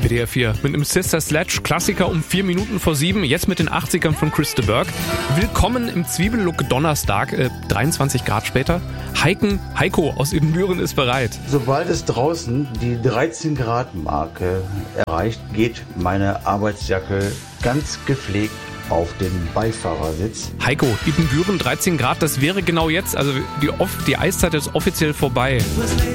WDR 4 mit einem Sister Sledge Klassiker um 4 Minuten vor 7, jetzt mit den 80ern von Chris de Burgh. Willkommen im Zwiebellook Donnerstag, 23 Grad später. Heiko aus Ibbenbüren ist bereit. Sobald es draußen die 13 Grad Marke erreicht, geht meine Arbeitsjacke ganz gepflegt auf den Beifahrersitz. Heiko, Ibbenbüren 13 Grad, das wäre genau jetzt, also die Eiszeit ist offiziell vorbei.